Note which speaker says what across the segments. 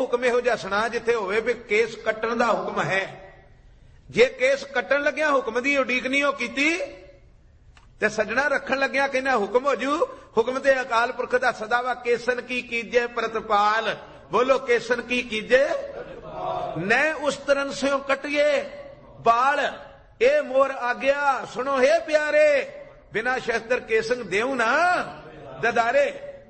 Speaker 1: हुक्म इहो जिहा सुना जिथे होवे भी केस कट्टण दा हुक्म है। जे केस कट्टण लग्या हुक्म दी उडीक नहीं हो कीती ते सजना रखण लग्या कहना हुक्म हो जू। हुक्म ते अकाल पुरख दा सदा वा केसन की कीजे प्रतपाल। बोलो केसन की कीजे न उस तरन से कटिए बाल ए मोर आ गया। सुनो हे प्यारे बिना शस्त्र केसन देऊ ना ददारे।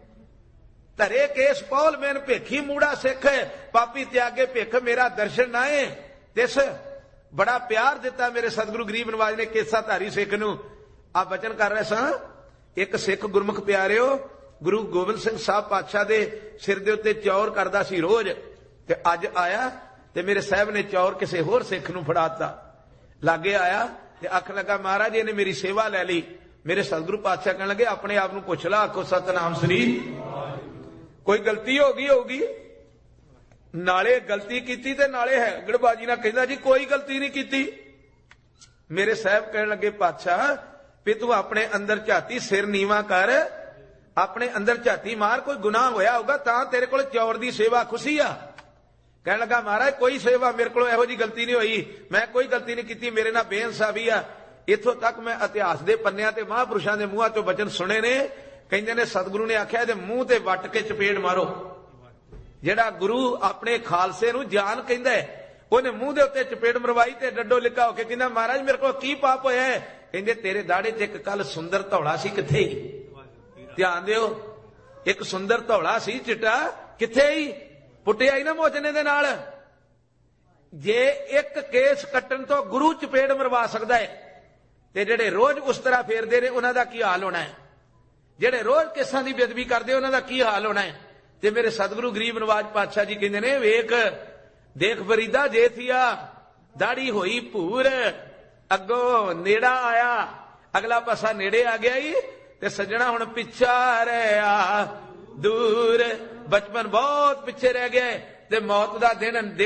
Speaker 1: धरे केस पौल मैन भेखी मूड़ा सिख पापी त्यागे भिख मेरा दर्शन नाए। तिस बड़ा प्यार दिता मेरे सतगुरु गरीब नवाज ने केसा धारी सिख नूं। आ बचन कर रहे सां एक सिख गुरमुख प्यारिओ गुरु गोबिंद सिंह साहब पातशाह दे सिर दे उत्ते चौर करदा सी रोज ते अज आया ते मेरे साहब ने चौर किसी होर सिख नूं फड़ाता। लागे आया ते आख लगा महाराज इहने मेरी सेवा लै ली। मेरे सतगुरु पातशाह कहण लगे अपने आप नूं पुछ ला आखो सतनाम श्री। कोई गलती हो गई होगी नाले गलती कीती ते नाले है गड़बाजी ना कहंदा जी कोई गलती नहीं कीती। मेरे साहब कहण लगे पातशाह भी तू अपने अंदर झाती सिर नीवा कर अपने अंदर झाती मार कोई गुनाह होया होगा तां तेरे कोल चौर दी सेवा खुशी आ। कहण लगा महाराज कोई सेवा मेरे को इहो जी गलती नहीं हुई मैं कोई गलती नहीं की मेरे नाल बेइंसाफी आ। इथों तक मैं इतिहास के पन्नियां ते महापुरुषों के मूहां चों वचन सुने ने। कहंदे ने सतगुरु ने आख्या इहदे मूंह ते वट के चपेड़ मारो। जिहड़ा गुरु अपने खालसे नूं जान कहंदा है ਉਹਨੇ ਮੂੰਹ ਦੇ ਉੱਤੇ ਚਪੇੜ ਮਰਵਾਈ ਤੇ ਡੱਡੋ ਲਿਕਾ ਹੋ ਕੇ ਕਹਿੰਦਾ ਮਹਾਰਾਜ ਮੇਰੇ ਕੋਲ ਕੀ ਪਾਪ ਹੋਇਆ ਹੈ। ਕਹਿੰਦੇ ਤੇਰੇ ਦਾੜੇ 'ਚ ਇੱਕ ਕੱਲ ਸੁੰਦਰ ਧੌਲਾ ਸੀ ਕਿੱਥੇ ਹੀ। ਧਿਆਨ ਦਿਓ ਇੱਕ ਸੁੰਦਰ ਧੌਲਾ ਸੀ ਚਿੱਟਾ ਕਿੱਥੇ ਹੀ ਪੁੱਟਿਆ ਹੀ ਨਾ ਮੋਚਨੇ ਦੇ ਨਾਲ। ਜੇ ਇੱਕ ਕੇਸ ਕੱਟਣ ਤੋਂ ਗੁਰੂ ਚਪੇੜ ਮਰਵਾ ਸਕਦਾ ਹੈ ਤੇ ਜਿਹੜੇ ਰੋਜ਼ ਉਸ ਤਰ੍ਹਾਂ ਫੇਰਦੇ ਨੇ ਉਹਨਾਂ ਦਾ ਕੀ ਹਾਲ ਹੋਣਾ ਹੈ। ਜਿਹੜੇ ਰੋਜ਼ ਕੇਸਾਂ ਦੀ ਬੇਅਦਬੀ ਕਰਦੇ ਉਹਨਾਂ ਦਾ ਕੀ ਹਾਲ ਹੋਣਾ ਹੈ। ਤੇ ਮੇਰੇ ਸਤਿਗੁਰੂ ਗਰੀਬ ਨਵਾਜ ਪਾਤਸ਼ਾਹ ਜੀ ਕਹਿੰਦੇ ਨੇ ਵੇਖ देख फरीदा जे थिया दाढ़ी होई भूर अगों नेड़ा आया अगला पासा नेड़े आ गया ही ते सजना हुण पिछा रहा दूर बचपन बहुत पिछे रह गया ते मौत दा दिन